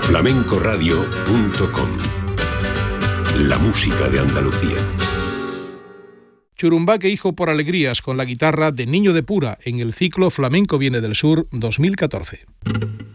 flamencoradio.com. La música de Andalucía. Churumbaque Hijo por Alegrías con la guitarra de Niño de Pura en el ciclo Flamenco Viene del Sur 2014.